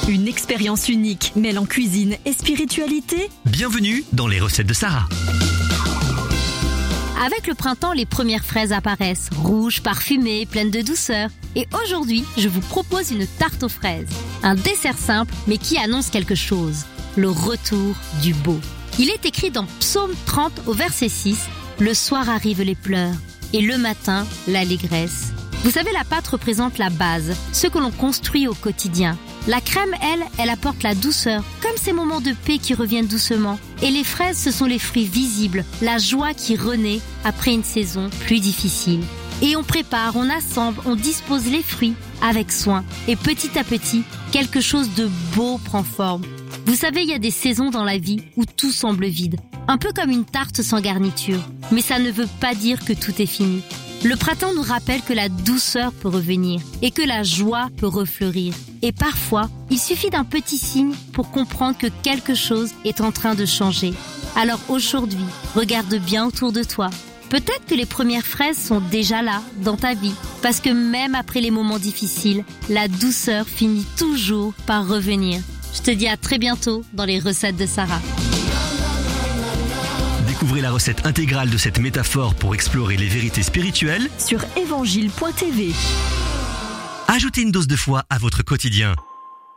Une expérience unique mêlant cuisine et spiritualité. Bienvenue dans les recettes de Sarah. Avec le printemps, les premières fraises apparaissent, rouges, parfumées, pleines de douceur. Et aujourd'hui, je vous propose une tarte aux fraises. Un dessert simple, mais qui annonce quelque chose. Le retour du beau. Il est écrit dans Psaume 30 au verset 6, « Le soir arrivent les pleurs, et le matin, l'allégresse ». Vous savez, la pâte représente la base, ce que l'on construit au quotidien. La crème, elle apporte la douceur, comme ces moments de paix qui reviennent doucement. Et les fraises, ce sont les fruits visibles, la joie qui renaît après une saison plus difficile. Et on prépare, on assemble, on dispose les fruits avec soin. Et petit à petit, quelque chose de beau prend forme. Vous savez, il y a des saisons dans la vie où tout semble vide. Un peu comme une tarte sans garniture. Mais ça ne veut pas dire que tout est fini. Le printemps nous rappelle que la douceur peut revenir et que la joie peut refleurir. Et parfois, il suffit d'un petit signe pour comprendre que quelque chose est en train de changer. Alors aujourd'hui, regarde bien autour de toi. Peut-être que les premières fraises sont déjà là, dans ta vie. Parce que même après les moments difficiles, la douceur finit toujours par revenir. Je te dis à très bientôt dans les recettes de Sarah. Découvrez la recette intégrale de cette métaphore pour explorer les vérités spirituelles Sur évangile.tv. Ajoutez une dose de foi à votre quotidien.